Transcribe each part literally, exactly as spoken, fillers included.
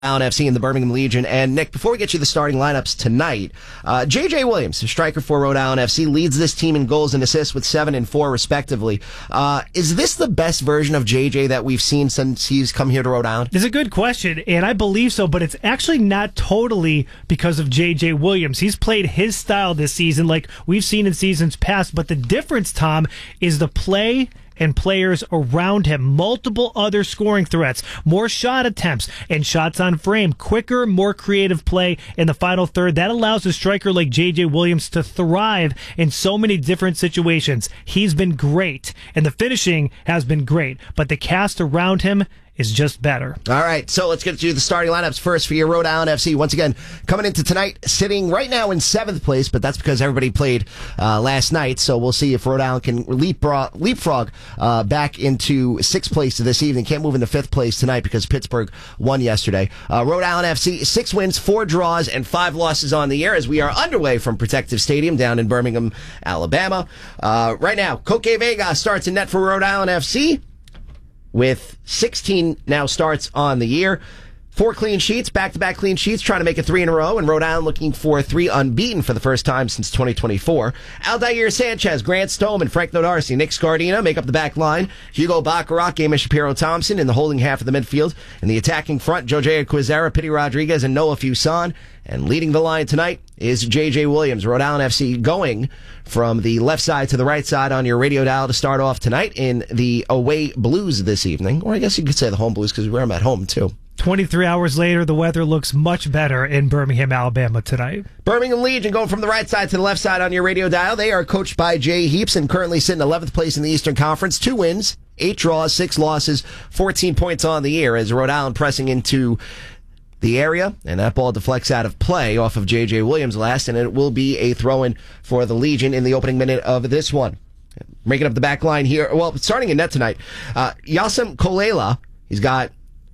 Island F C and the Birmingham Legion. And Nick, before we get you the starting lineups tonight, uh, J J Williams, a striker for Rhode Island F C, leads this team in goals and assists with seven and four respectively. Uh, is this the best version of J J that we've seen since he's come here to Rhode Island? It's a good question, and I believe so, but it's actually not totally because of J J Williams. He's played his style this season like we've seen in seasons past, but the difference, Tom, is the play and players around him. Multiple other scoring threats, more shot attempts, and shots on frame. Quicker, more creative play in the final third. That allows a striker like J J Williams to thrive in so many different situations. He's been great, and the finishing has been great, but the cast around him is just better. All right, so let's get to the starting lineups first for your Rhode Island F C. Once again, coming into tonight, sitting right now in seventh place, but that's because everybody played uh, last night, so we'll see if Rhode Island can leapfrog, leapfrog uh, back into sixth place this evening. Can't move into fifth place tonight because Pittsburgh won yesterday. Uh, Rhode Island F C, six wins, four draws, and five losses on the year as we are underway from Protective Stadium down in Birmingham, Alabama. Uh, right now, Koke Vega starts in net for Rhode Island F C, with sixteen now starts on the year. Four clean sheets, back-to-back clean sheets, trying to make it three in a row, and Rhode Island looking for three unbeaten for the first time since twenty twenty-four. Aldair Sanchez, Grant Stoneman, Frank Nodarcy, Nick Scardina make up the back line. Hugo Bacharach, Amos Shapiro-Thompson in the holding half of the midfield. In the attacking front, Jojea Quizera, Pity Rodriguez, and Noah Fuson. And leading the line tonight is J J Williams. Rhode Island F C going from the left side to the right side on your radio dial to start off tonight in the away blues this evening. Or I guess you could say the home blues because we wear them at home too. twenty-three hours later, the weather looks much better in Birmingham, Alabama tonight. Birmingham Legion going from the right side to the left side on your radio dial. They are coached by Jay Heaps and currently sitting eleventh place in the Eastern Conference. Two wins, eight draws, six losses, fourteen points on the year as Rhode Island pressing into the area, and that ball deflects out of play off of J J Williams last, and it will be a throw-in for the Legion in the opening minute of this one. Making up the back line here, well, starting in net tonight, uh, Yasem Kolela, he's got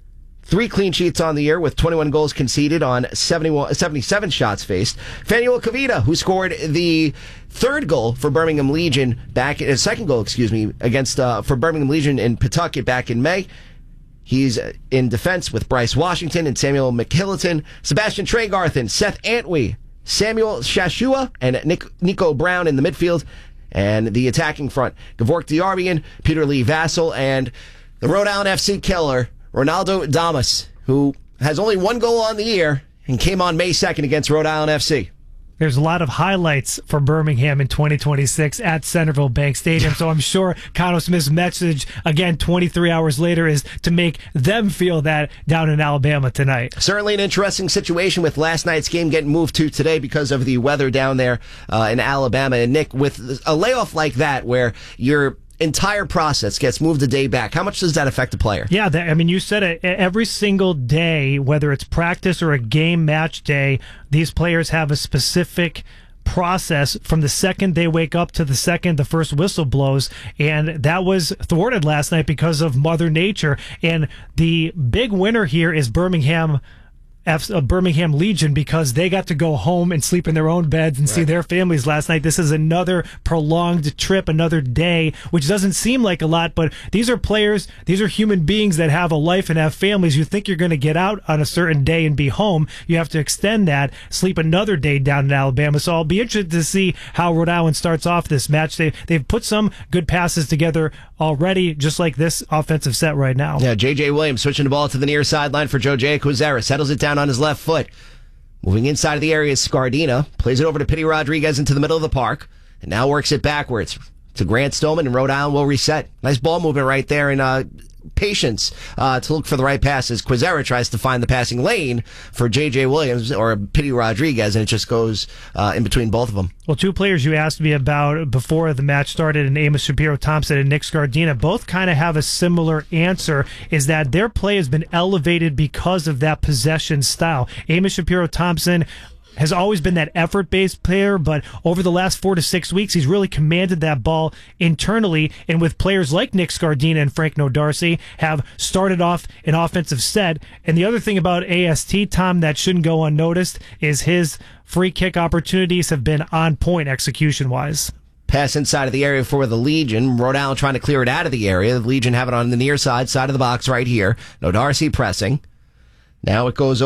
three clean sheets on the year with twenty-one goals conceded on seventy-one, seventy-seven shots faced. Fanuel Kavita, who scored the third goal for Birmingham Legion back, uh, second goal, excuse me, against uh, for Birmingham Legion in Pawtucket back in May. He's in defense with Bryce Washington and Samuel McKilliton, Sebastian Tregarthen, Seth Antwi, Samuel Shashua, and Nick, Nico Brown in the midfield. And the attacking front, Gavork Diarbian, Peter Lee Vassell, and the Rhode Island F C killer, Ronaldo Damas, who has only one goal on the year and came on May second against Rhode Island F C. There's a lot of highlights for Birmingham in twenty twenty-six at Centerville Bank Stadium, so I'm sure Connor Smith's message, again, twenty-three hours later, is to make them feel that down in Alabama tonight. Certainly an interesting situation with last night's game getting moved to today because of the weather down there uh, in Alabama. And Nick, with a layoff like that where you're entire process gets moved a day back, how much does that affect the player? Yeah, that, I mean, you said it. Every single day, whether it's practice or a game match day, these players have a specific process from the second they wake up to the second the first whistle blows, and that was thwarted last night because of Mother Nature. And the big winner here is Birmingham F- uh, Birmingham Legion, because they got to go home and sleep in their own beds and right. see their families last night. This is another prolonged trip, another day, which doesn't seem like a lot, but these are players, these are human beings that have a life and have families. You think you're going to get out on a certain day and be home. You have to extend that, sleep another day down in Alabama. So I'll be interested to see how Rhode Island starts off this match. They, they've put some good passes together already, just like this offensive set right now. Yeah, J J Williams switching the ball to the near sideline for Jojea Quizera. Settles it down on his left foot. Moving inside of the area is Scardina. Plays it over to Pity Rodriguez into the middle of the park. And now works it backwards to Grant Stoneman, and Rhode Island will reset. Nice ball movement right there, and uh, patience uh, to look for the right passes. Quizera tries to find the passing lane for J J Williams or Pity Rodriguez, and it just goes uh, in between both of them. Well, two players you asked me about before the match started, and Amos Shapiro-Thompson and Nick Scardina, both kind of have a similar answer, is that their play has been elevated because of that possession style. Amos Shapiro-Thompson has always been that effort-based player, but over the last four to six weeks, he's really commanded that ball internally, and with players like Nick Scardina and Frank Nodarcy have started off an offensive set. And the other thing about A S T, Tom, that shouldn't go unnoticed is his free kick opportunities have been on point execution-wise. Pass inside of the area for the Legion. Rhode Island trying to clear it out of the area. The Legion have it on the near side, side of the box right here. Nodarcy pressing. Now it goes